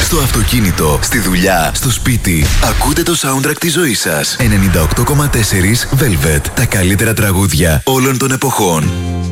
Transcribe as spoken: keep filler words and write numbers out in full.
Στο αυτοκίνητο, στη δουλειά, στο σπίτι. Ακούτε το soundtrack της ζωής σας. ενενήντα οκτώ κόμμα τέσσερα Velvet. Τα καλύτερα τραγούδια όλων των εποχών.